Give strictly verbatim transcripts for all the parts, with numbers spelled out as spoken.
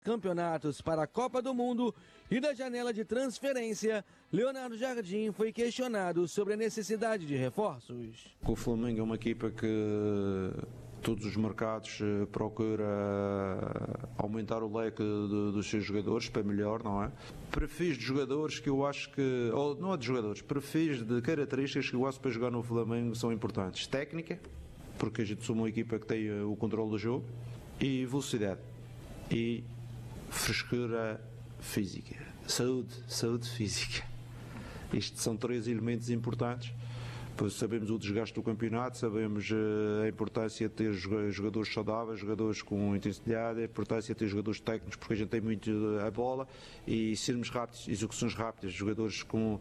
campeonatos para a Copa do Mundo e da janela de transferência, Leonardo Jardim foi questionado sobre a necessidade de reforços. O Flamengo é uma equipa que todos os mercados procura aumentar o leque de, dos seus jogadores para melhor, não é? Perfis de jogadores que eu acho que, ou não é de jogadores, perfis de características que eu acho para jogar no Flamengo são importantes. Técnica, porque a gente sou uma equipa que tem o controle do jogo, e velocidade, e frescura física, saúde, saúde física. Estes são três elementos importantes. Pois sabemos o desgaste do campeonato, sabemos a importância de ter jogadores saudáveis, jogadores com intensidade, a importância de ter jogadores técnicos, porque a gente tem muito a bola, e sermos rápidos, execuções rápidas, jogadores com uh,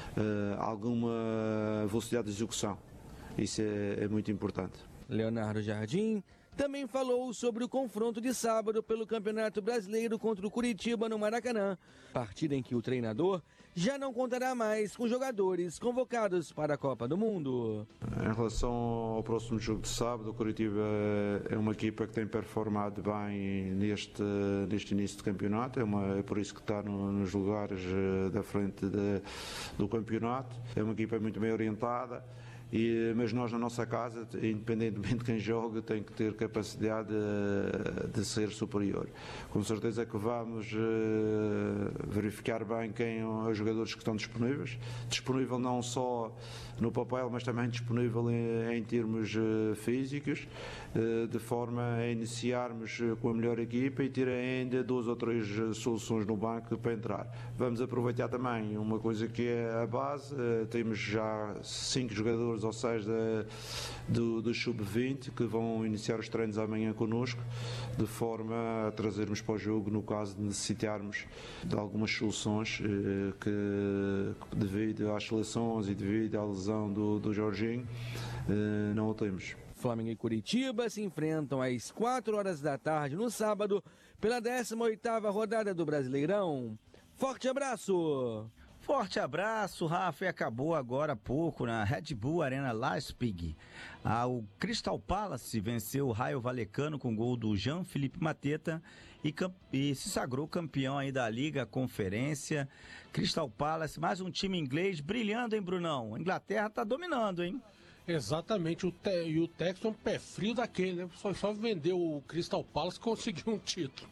alguma velocidade de execução. Isso é, é muito importante. Leonardo Jardim também falou sobre o confronto de sábado pelo Campeonato Brasileiro contra o Curitiba no Maracanã, partida em que o treinador já não contará mais com jogadores convocados para a Copa do Mundo. Em relação ao próximo jogo de sábado, o Curitiba é uma equipa que tem performado bem neste, neste início de campeonato, é, uma, é por isso que está no, nos lugares da frente de, do campeonato, é uma equipa muito bem orientada. E, mas nós na nossa casa, independentemente de quem joga, tem que ter capacidade de, de ser superior. Com certeza que vamos uh, verificar bem quem são os jogadores que estão disponíveis, disponível não só no papel, mas também disponível em, em termos uh, físicos, uh, de forma a iniciarmos com a melhor equipa e ter ainda duas ou três soluções no banco para entrar. Vamos aproveitar também uma coisa que é a base, uh, temos já cinco jogadores ou seis da, do, do sub vinte que vão iniciar os treinos amanhã connosco, de forma a trazermos para o jogo no caso de necessitarmos de algumas soluções eh, que devido às seleções e devido à lesão do, do Jorginho eh, não o temos. Flamengo e Curitiba se enfrentam às quatro horas da tarde no sábado pela décima oitava rodada do Brasileirão. Forte abraço! Forte abraço, Rafa, e acabou agora há pouco na Red Bull Arena Leipzig. Ah, o Crystal Palace venceu o Rayo Vallecano com gol do Jean-Philippe Mateta e, e se sagrou campeão aí da Liga Conferência. Crystal Palace, mais um time inglês brilhando, hein, Brunão? A Inglaterra tá dominando, hein? Exatamente, o te, e o Texton pé frio daquele, né? Só, só vendeu o Crystal Palace e conseguiu um título.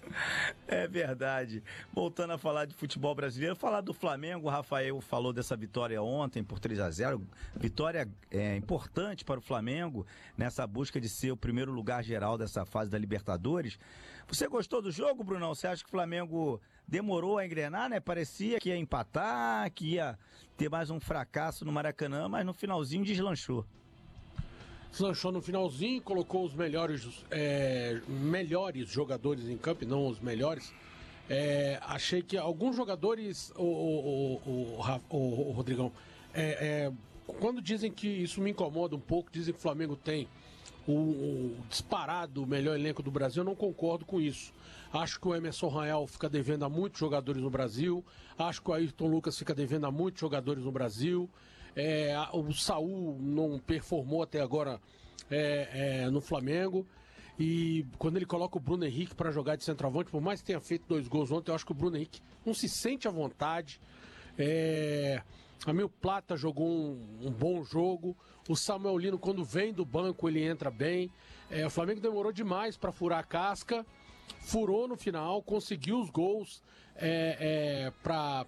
É verdade. Voltando a falar de futebol brasileiro, falar do Flamengo, o Rafael falou dessa vitória ontem por três a zero, vitória é, importante para o Flamengo nessa busca de ser o primeiro lugar geral dessa fase da Libertadores. Você gostou do jogo, Brunão? Você acha que o Flamengo demorou a engrenar, né? Parecia que ia empatar, que ia ter mais um fracasso no Maracanã, mas no finalzinho deslanchou. Deslanchou no finalzinho, colocou os melhores, é, melhores jogadores em campo, não os melhores. É, achei que alguns jogadores, o, o, o, o, o Rodrigão, é, é, quando dizem que isso me incomoda um pouco, dizem que o Flamengo tem o, o disparado melhor elenco do Brasil, eu não concordo com isso. Acho que o Emerson Royal fica devendo a muitos jogadores no Brasil, acho que o Ayrton Lucas fica devendo a muitos jogadores no Brasil, é, o Saul não performou até agora é, é, no Flamengo, e quando ele coloca o Bruno Henrique para jogar de centroavante, por mais que tenha feito dois gols ontem, eu acho que o Bruno Henrique não se sente à vontade. É... A Mil Plata jogou um, um bom jogo. O Samuel Lino, quando vem do banco, ele entra bem. É, o Flamengo demorou demais para furar a casca. Furou no final, conseguiu os gols é, é, para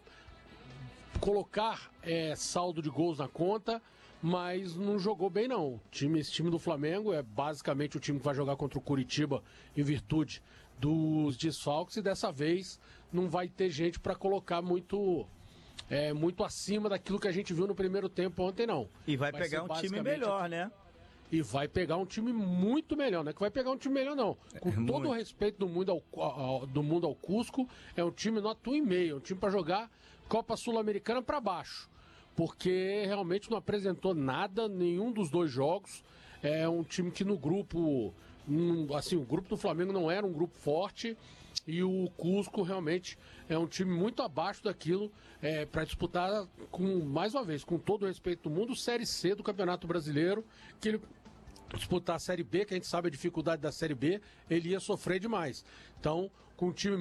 colocar é, saldo de gols na conta, mas não jogou bem não. O time, esse time do Flamengo é basicamente o time que vai jogar contra o Curitiba em virtude dos desfalques, e dessa vez não vai ter gente para colocar muito... É, muito acima daquilo que a gente viu no primeiro tempo ontem, não. E vai, vai pegar um time melhor, né? E vai pegar um time muito melhor, não é que vai pegar um time melhor, não. Com é, todo muito. o respeito do mundo ao, ao, do mundo ao Cusco, é um time nota um e meio, é um time para jogar Copa Sul-Americana para baixo. Porque realmente não apresentou nada, nenhum dos dois jogos. É um time que no grupo, um, assim, o grupo do Flamengo não era um grupo forte. E o Cusco realmente é um time muito abaixo daquilo é, para disputar, com mais uma vez, com todo o respeito do mundo, Série C do Campeonato Brasileiro, que ele disputar a Série B, que a gente sabe a dificuldade da Série B, ele ia sofrer demais. Então, com um time